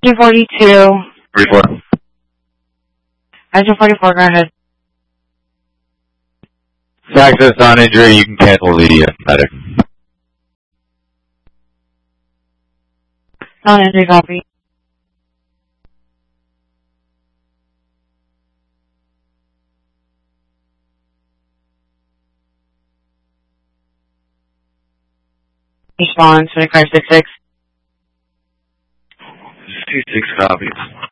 242. 34. Engine 44, go ahead. Access on injury, you can cancel the medic. Non-injury copy. Response, 2566. 26 copies.